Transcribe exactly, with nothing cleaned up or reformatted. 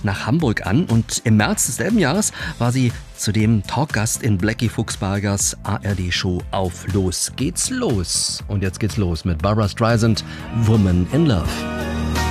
nach Hamburg an und im März desselben Jahres war sie zudem Talkgast in Blackie Fuchsbergers A R D-Show Auf Los geht's los. Und jetzt geht's los mit Barbra Streisand, Woman in Love.